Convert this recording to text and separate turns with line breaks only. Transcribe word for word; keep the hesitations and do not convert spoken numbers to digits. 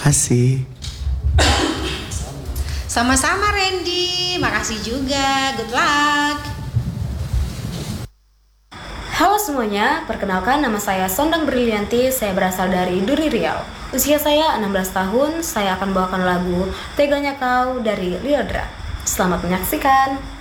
Makasih.
Sama-sama Randy, makasih juga. Good luck.
Halo semuanya, perkenalkan nama saya Sondang Brilianti, saya berasal dari Duri Riau. Usia saya enam belas tahun, saya akan bawakan lagu Teganya Kau dari Liodra. Selamat menyaksikan.